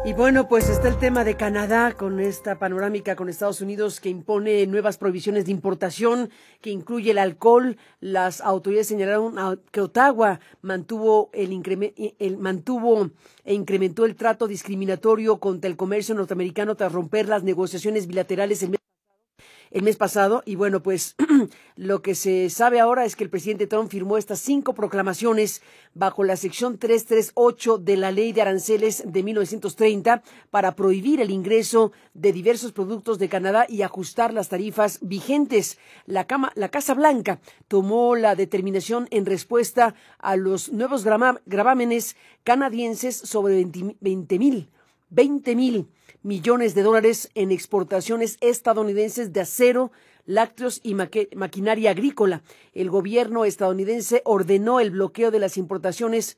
Y bueno, pues está el tema de Canadá con esta panorámica con Estados Unidos que impone nuevas prohibiciones de importación que incluye el alcohol. Las autoridades señalaron que Ottawa mantuvo e incrementó el trato discriminatorio contra el comercio norteamericano tras romper las negociaciones bilaterales el mes pasado. Y bueno, pues lo que se sabe ahora es que el presidente Trump firmó estas 5 proclamaciones bajo la sección 338 de la Ley de Aranceles de 1930 para prohibir el ingreso de diversos productos de Canadá y ajustar las tarifas vigentes. La Casa Blanca tomó la determinación en respuesta a los nuevos gravámenes canadienses sobre 20 mil millones de dólares en exportaciones estadounidenses de acero, lácteos y maquinaria agrícola. El gobierno estadounidense ordenó el bloqueo a las importaciones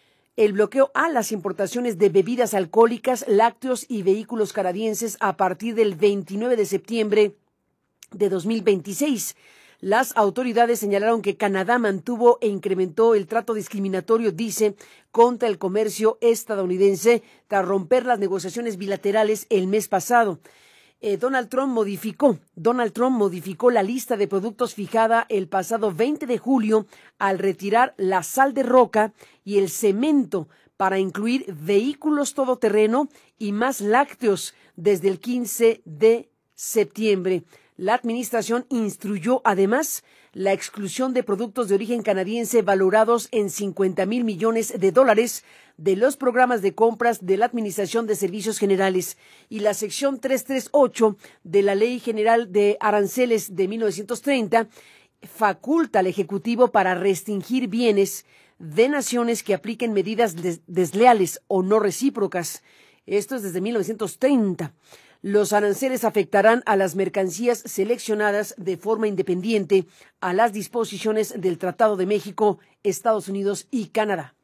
de bebidas alcohólicas, lácteos y vehículos canadienses a partir del 29 de septiembre de 2026. Las autoridades señalaron que Canadá mantuvo e incrementó el trato discriminatorio, dice, contra el comercio estadounidense tras romper las negociaciones bilaterales el mes pasado. Donald Trump modificó la lista de productos fijada el pasado 20 de julio al retirar la sal de roca y el cemento para incluir vehículos todoterreno y más lácteos desde el 15 de septiembre. La administración instruyó además la exclusión de productos de origen canadiense valorados en 50 mil millones de dólares de los programas de compras de la Administración de Servicios Generales, y la sección 338 de la Ley General de Aranceles de 1930 faculta al Ejecutivo para restringir bienes de naciones que apliquen medidas desleales o no recíprocas. Esto es desde 1930. Los aranceles afectarán a las mercancías seleccionadas de forma independiente a las disposiciones del Tratado de México, Estados Unidos y Canadá.